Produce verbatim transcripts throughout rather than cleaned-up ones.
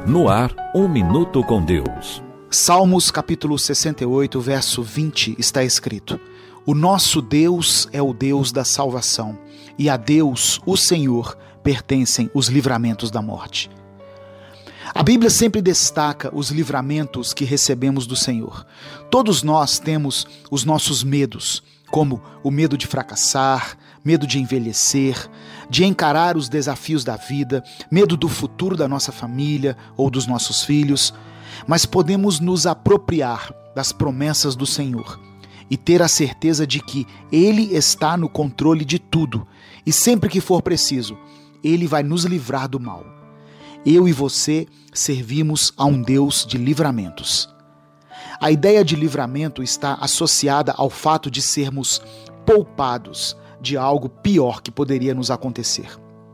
No ar, um minuto com Deus. Salmos capítulo sessenta e oito, verso vinte, está escrito: O nosso Deus é o Deus da salvação, e a Deus, o Senhor, pertencem os livramentos da morte. A Bíblia sempre destaca os livramentos que recebemos do Senhor. Todos nós temos os nossos medos, como o medo de fracassar, medo de envelhecer, de encarar os desafios da vida, medo do futuro da nossa família ou dos nossos filhos, mas podemos nos apropriar das promessas do Senhor e ter a certeza de que Ele está no controle de tudo e sempre que for preciso, Ele vai nos livrar do mal. Eu e você servimos a um Deus de livramentos. A ideia de livramento está associada ao fato de sermos poupados de algo pior que poderia nos acontecer.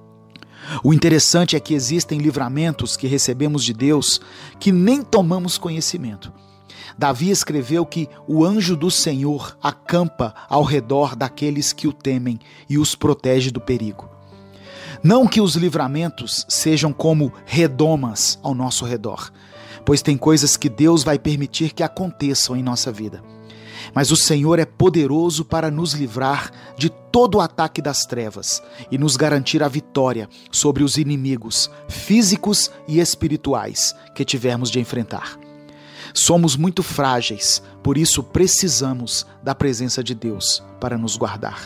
O interessante é que existem livramentos que recebemos de Deus que nem tomamos conhecimento. Davi escreveu que o anjo do Senhor acampa ao redor daqueles que o temem e os protege do perigo. Não que os livramentos sejam como redomas ao nosso redor, pois tem coisas que Deus vai permitir que aconteçam em nossa vida. Mas o Senhor é poderoso para nos livrar de todo o ataque das trevas e nos garantir a vitória sobre os inimigos físicos e espirituais que tivermos de enfrentar. Somos muito frágeis, por isso precisamos da presença de Deus para nos guardar.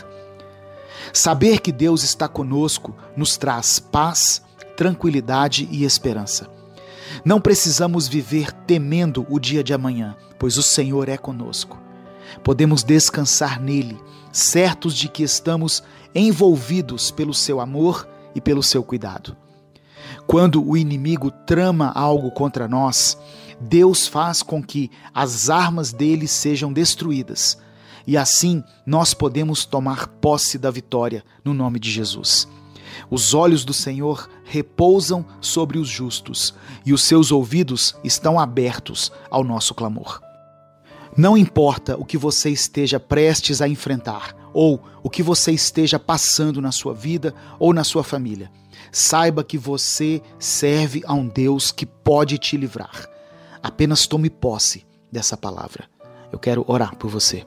Saber que Deus está conosco nos traz paz, tranquilidade e esperança. Não precisamos viver temendo o dia de amanhã, pois o Senhor é conosco. Podemos descansar nele, certos de que estamos envolvidos pelo seu amor e pelo seu cuidado. Quando o inimigo trama algo contra nós, Deus faz com que as armas dele sejam destruídas. E assim nós podemos tomar posse da vitória no nome de Jesus. Os olhos do Senhor repousam sobre os justos e os seus ouvidos estão abertos ao nosso clamor. Não importa o que você esteja prestes a enfrentar ou o que você esteja passando na sua vida ou na sua família, saiba que você serve a um Deus que pode te livrar. Apenas tome posse dessa palavra. Eu quero orar por você.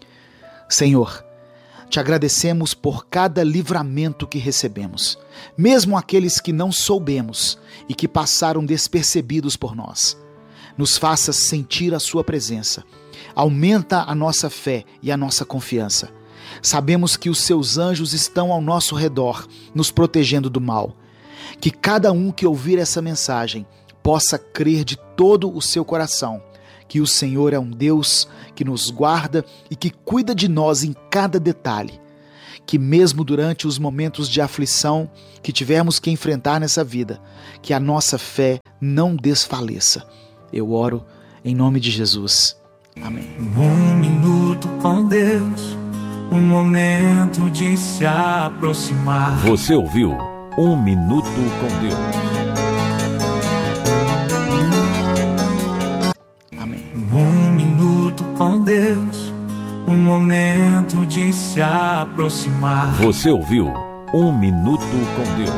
Senhor, te agradecemos por cada livramento que recebemos, mesmo aqueles que não soubemos e que passaram despercebidos por nós. Nos faça sentir a sua presença. Aumenta a nossa fé e a nossa confiança. Sabemos que os seus anjos estão ao nosso redor, nos protegendo do mal. Que cada um que ouvir essa mensagem possa crer de todo o seu coração que o Senhor é um Deus que nos guarda e que cuida de nós em cada detalhe. Que mesmo durante os momentos de aflição que tivermos que enfrentar nessa vida, que a nossa fé não desfaleça. Eu oro em nome de Jesus. Amém. Um minuto com Deus, um momento de se aproximar. Você ouviu Um Minuto com Deus. Um minuto com Deus, um momento de se aproximar. Você ouviu Um Minuto com Deus.